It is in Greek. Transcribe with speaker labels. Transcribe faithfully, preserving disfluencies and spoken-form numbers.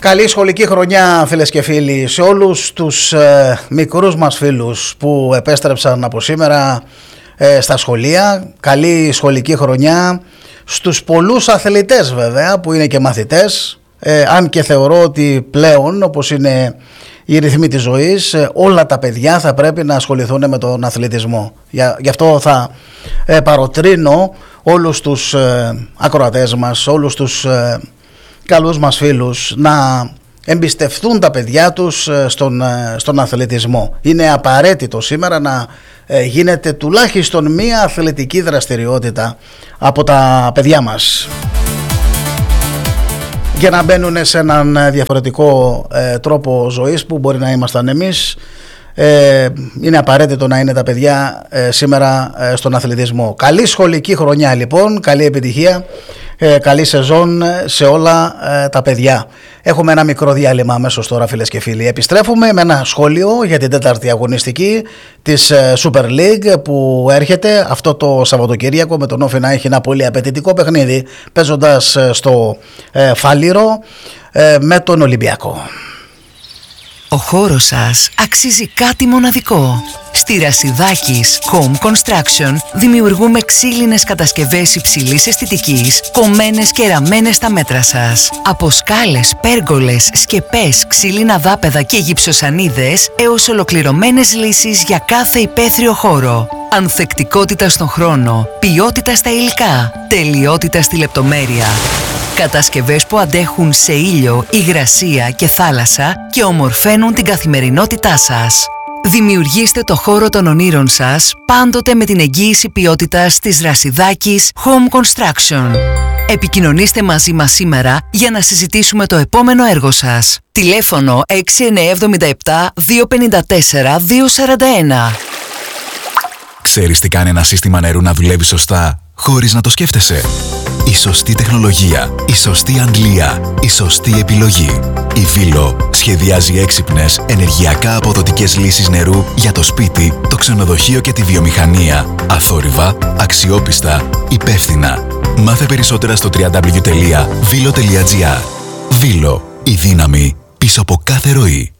Speaker 1: Καλή σχολική χρονιά, φίλες και φίλοι, σε όλους τους ε, μικρούς μας φίλους που επέστρεψαν από σήμερα ε, στα σχολεία. Καλή σχολική χρονιά στους πολλούς αθλητές βέβαια που είναι και μαθητές, ε, αν και θεωρώ ότι πλέον, όπως είναι οι ρυθμοί της ζωής, ε, όλα τα παιδιά θα πρέπει να ασχοληθούν με τον αθλητισμό. Για, γι' αυτό θα ε, παροτρύνω όλους τους ε, ακροατές μας, όλους τους ε, καλούς μας φίλους να εμπιστευτούν τα παιδιά τους στον, στον αθλητισμό. Είναι απαραίτητο σήμερα να γίνεται τουλάχιστον μία αθλητική δραστηριότητα από τα παιδιά μας για να μπαίνουν σε έναν διαφορετικό ε, τρόπο ζωής που μπορεί να ήμασταν εμείς. Ε, είναι απαραίτητο να είναι τα παιδιά ε, σήμερα ε, στον αθλητισμό. Καλή σχολική χρονιά λοιπόν, καλή επιτυχία, ε, καλή σεζόν σε όλα ε, τα παιδιά. Έχουμε ένα μικρό διάλειμμα αμέσως τώρα, φίλες και φίλοι. Επιστρέφουμε με ένα σχόλιο για την τέταρτη αγωνιστική της ε, Super League που έρχεται αυτό το Σαββατοκύριακο, με τον Όφη να έχει ένα πολύ απαιτητικό παιχνίδι παίζοντας ε, στο ε, Φάληρο ε, με τον Ολυμπιακό.
Speaker 2: Ο χώρος σας αξίζει κάτι μοναδικό. Στη Ρασιδάκης Home Construction δημιουργούμε ξύλινες κατασκευές υψηλής αισθητικής, κομμένες και ραμμένες στα μέτρα σας. Από σκάλες, πέργολες, σκεπές, ξύλινα δάπεδα και γυψοσανίδες έως ολοκληρωμένες λύσεις για κάθε υπαίθριο χώρο. Ανθεκτικότητα στον χρόνο, ποιότητα στα υλικά, τελειότητα στη λεπτομέρεια. Κατασκευές που αντέχουν σε ήλιο, υγρασία και θάλασσα και ομορφαίνουν την καθημερινότητά σας. Δημιουργήστε το χώρο των ονείρων σας πάντοτε με την εγγύηση ποιότητας της Ρασιδάκης Home Construction. Επικοινωνήστε μαζί μας σήμερα για να συζητήσουμε το επόμενο έργο σας. Τηλέφωνο έξι εννιά επτά επτά δύο πέντε τέσσερα δύο τέσσερα ένα.
Speaker 3: Ξέρεις τι κάνει ένα σύστημα νερού να δουλεύει σωστά χωρίς να το σκέφτεσαι? Η σωστή τεχνολογία, η σωστή αντλία, η σωστή επιλογή. Η Βίλο σχεδιάζει έξυπνες, ενεργειακά αποδοτικές λύσεις νερού για το σπίτι, το ξενοδοχείο και τη βιομηχανία. Αθόρυβα, αξιόπιστα, υπεύθυνα. Μάθε περισσότερα στο double-u double-u double-u τελεία βίλο τελεία τζι άρ. Βίλο, η δύναμη πίσω από κάθε ροή.